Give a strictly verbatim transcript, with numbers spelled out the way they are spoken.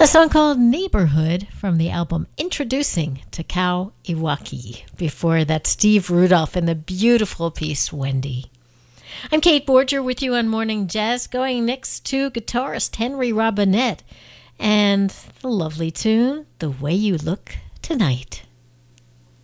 A song called Neighborhood from the album Introducing Takao Iwaki. Before that, Steve Rudolph and the beautiful piece Wendy. I'm Kate Borger with you on Morning Jazz, going next to guitarist Henry Robinette and the lovely tune The Way You Look Tonight.